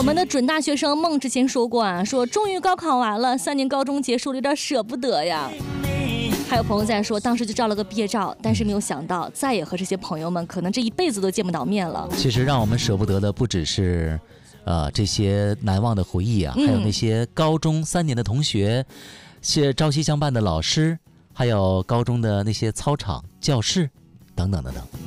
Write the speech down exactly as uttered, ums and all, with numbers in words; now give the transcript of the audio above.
我们的准大学生梦之前说过啊，说终于高考完了，三年高中结束了，有点舍不得呀。还有朋友在说，当时就照了个毕业照，但是没有想到再也和这些朋友们可能这一辈子都见不到面了。 其实让我们舍不得的不只是呃这些难忘的回忆啊，还有那些高中三年的同学，是朝夕相伴的老师，还有高中的那些操场、教室等等等等。